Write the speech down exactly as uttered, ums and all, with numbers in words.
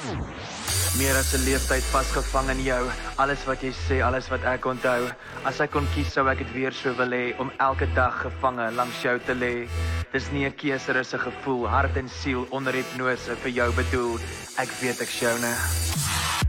Meer as 'n leeftyd vasgevang in jou. Alles wat jy sê, alles wat ek onthou. As ek kon kies sou ek dit weer so wil hê om elke dag gevange langs jou te lê. Dis nie 'n keuse, dis 'n gevoel, hart en siel onder hipnose vir jou bedoel. Ek weet ek's joune.